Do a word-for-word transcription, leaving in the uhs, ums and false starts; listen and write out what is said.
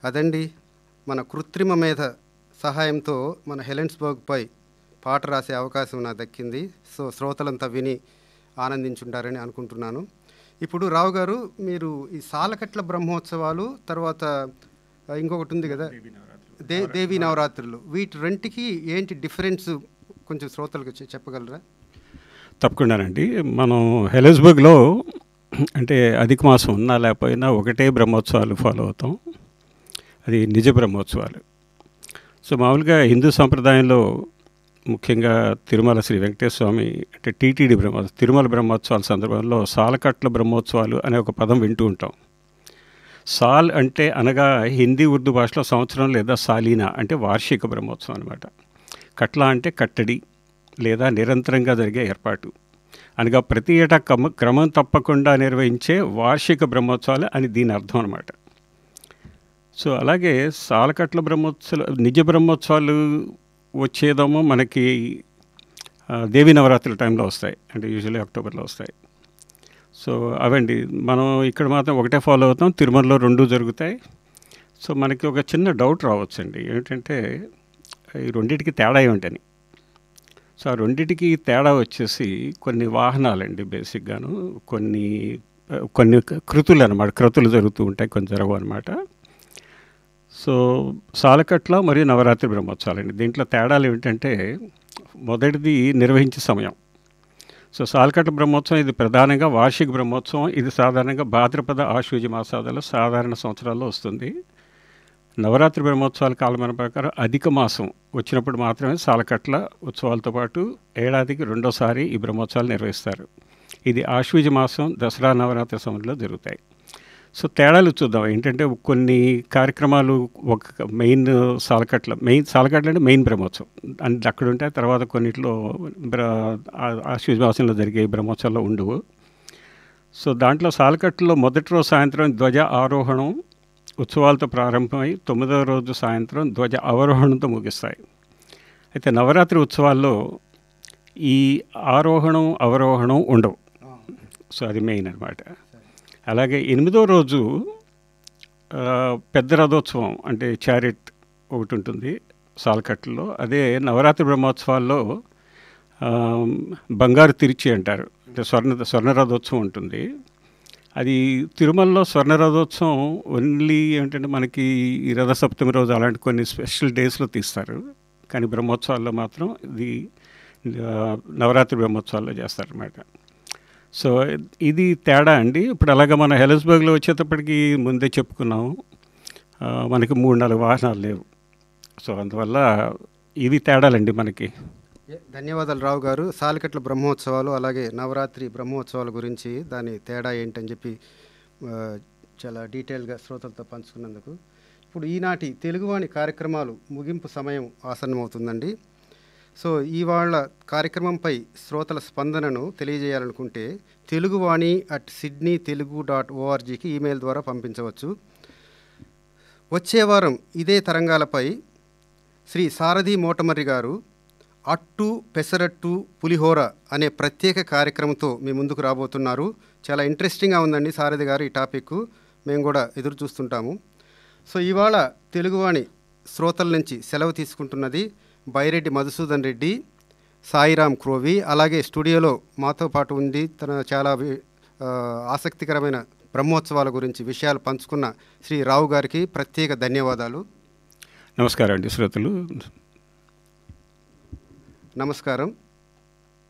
అదండి మన కృత్రిమ మేధ సహాయంతో మన హెలెన్స్బర్గ్పై పాట రాసే అవకాశం నాకు దక్కింది. సో శ్రోతలంతా విని ఆనందించుంటారని అనుకుంటున్నాను. ఇప్పుడు రావు గారు, మీరు ఈ సాలకట్ల బ్రహ్మోత్సవాలు తర్వాత ఇంకొకటి ఉంది కదా దే దేవీ నవరాత్రులు, వీటి రెంటికి ఏంటి డిఫరెన్స్ కొంచెం శ్రోతలకు చెప్పగలరా? తప్పకుండానండి. మనం హెలెన్స్బర్గ్లో అంటే అధిక మాసం ఉన్నా లేకపోయినా ఒకటే బ్రహ్మోత్సవాలు ఫాలో అవుతాం. అది నిజ బ్రహ్మోత్సవాలు. సో మామూలుగా హిందూ సంప్రదాయంలో ముఖ్యంగా తిరుమల శ్రీ వెంకటేశ్వర స్వామి అంటే టీటీడీ బ్రహ్మ తిరుమల బ్రహ్మోత్సవాల సందర్భంలో సాలకట్ల బ్రహ్మోత్సవాలు అనే ఒక పదం వింటూ ఉంటాం. సాల్ అంటే అనగా హిందీ ఉర్దూ భాషలో సంవత్సరం లేదా సాలీనా అంటే వార్షిక బ్రహ్మోత్సవం అనమాట. కట్ల అంటే కట్టడి లేదా నిరంతరంగా జరిగే ఏర్పాటు అనగా ప్రతి ఏటా క్రమ క్రమం తప్పకుండా నిర్వహించే వార్షిక బ్రహ్మోత్సవాలు అని దీని అర్థం అనమాట. సో అలాగే సాలకట్ల బ్రహ్మోత్సవాలు నిజ బ్రహ్మోత్సవాలు వచ్చేదేమో మనకి దేవీ నవరాత్రుల టైంలో వస్తాయి, అంటే యూజువల్లీ అక్టోబర్లో వస్తాయి. సో అవండి మనం ఇక్కడ మాత్రం ఒకటే ఫాలో అవుతాం. తిరుమలలో రెండు జరుగుతాయి. సో మనకి ఒక చిన్న డౌట్ రావచ్చండి, ఏంటంటే ఈ రెండింటికి తేడా ఏమిటని. సో ఆ రెండింటికి తేడా వచ్చేసి కొన్ని వాహనాలండి. బేసిక్గాను కొన్ని కొన్ని కృతులు అనమాట, కృతులు జరుగుతూ ఉంటాయి, కొన్ని జరగవు అనమాట. సో సాలకట్ల మరియు నవరాత్రి బ్రహ్మోత్సవాలండి. దీంట్లో తేడాలు ఏమిటంటే మొదటిది నిర్వహించే సమయం. సో సాలకట్ల బ్రహ్మోత్సవం ఇది ప్రధానంగా వార్షిక బ్రహ్మోత్సవం. ఇది సాధారణంగా భాద్రపద ఆశ్వయుజ మాసాలలో సాధారణ సంవత్సరాల్లో వస్తుంది. నవరాత్రి బ్రహ్మోత్సవాల కాలమాన ప్రకారం అధిక మాసం వచ్చినప్పుడు మాత్రమే సాలకట్ల ఉత్సవాలతో పాటు ఏడాదికి రెండోసారి ఈ బ్రహ్మోత్సవాలు నిర్వహిస్తారు. ఇది ఆశ్వయుజ మాసం దసరా నవరాత్రి సమయంలో జరుగుతాయి. సో తేడాలు చూద్దాం. ఏంటంటే కొన్ని కార్యక్రమాలు ఒక మెయిన్ సాలకట్ల మెయిన్ సాలకట్ల అంటే మెయిన్ బ్రహ్మోత్సవం అంటే అక్కడ ఉంటాయి. తర్వాత కొన్నిట్లో బ్ర ఆశ్వయుజ మాసంలో జరిగే బ్రహ్మోత్సవాల్లో ఉండవు. సో దాంట్లో సాలకట్లలో మొదటి రోజు సాయంత్రం ధ్వజ ఆరోహణం ఉత్సవాలతో ప్రారంభమై తొమ్మిదవ రోజు సాయంత్రం ధ్వజ అవరోహణంతో ముగిస్తాయి. అయితే నవరాత్రి ఉత్సవాల్లో ఈ ఆరోహణం అవరోహణం ఉండవు. సో అది మెయిన్ అనమాట. అలాగే ఎనిమిదో రోజు పెద్ద రథోత్సవం అంటే చారిట్ ఒకటి ఉంటుంది సాలకట్లలో. అదే నవరాత్రి బ్రహ్మోత్సవాల్లో బంగారు తిరుచి అంటారు, అంటే స్వర్ణ స్వర్ణ రథోత్సవం ఉంటుంది. అది తిరుమలలో స్వర్ణ రథోత్సవం ఓన్లీ ఏంటంటే మనకి ఈ రథసప్తమి రోజు అలాంటి కొన్ని స్పెషల్ డేస్లో తీస్తారు. కానీ బ్రహ్మోత్సవాల్లో మాత్రం ఇది నవరాత్రి బ్రహ్మోత్సవాల్లో చేస్తారన్నమాట. సో ఇది తేడా అండి. ఇప్పుడు అలాగే మన హెలెన్స్బర్గ్లో వచ్చేటప్పటికి ముందే చెప్పుకున్నాము, మనకి మూడు నాలుగు వాహనాలు లేవు. సో అందువల్ల ఇవి తేడాలండి మనకి. ధన్యవాదాలు రావు గారు. సాలకట్ల బ్రహ్మోత్సవాలు అలాగే నవరాత్రి బ్రహ్మోత్సవాల గురించి దాని తేడా ఏంటని చెప్పి చాలా డీటెయిల్గా శ్రోతలతో పంచుకున్నందుకు. ఇప్పుడు ఈనాటి తెలుగువాణి కార్యక్రమాలు ముగింపు సమయం ఆసన్నమవుతుందండి. సో ఇవాళ కార్యక్రమంపై శ్రోతల స్పందనను తెలియజేయాలనుకుంటే Teluguvani at Sydney Telugu dot ఓఆర్జీకి email ద్వారా పంపించవచ్చు. వచ్చే వారం ఇదే తరంగాలపై శ్రీ సారథి మోటమర్రి గారు అట్టు పెసరట్టు పులిహోర అనే ప్రత్యేక కార్యక్రమంతో మీ ముందుకు రాబోతున్నారు. చాలా ఇంట్రెస్టింగ్గా ఉందండి సారథి గారు ఈ టాపిక్. మేము కూడా ఎదురు చూస్తుంటాము. సో ఇవాళ తెలుగువాణి శ్రోతల నుంచి సెలవు తీసుకుంటున్నది బైరెడ్డి మధుసూదన్ రెడ్డి, సాయిరామ్ క్రోవి. అలాగే స్టూడియోలో మాతో పాటు ఉండి తన చాలా ఆసక్తికరమైన బ్రహ్మోత్సవాల గురించి విషయాలు పంచుకున్న శ్రీ రావు గారికి ప్రత్యేక ధన్యవాదాలు. నమస్కారం అండి శ్రోతలు. నమస్కారం.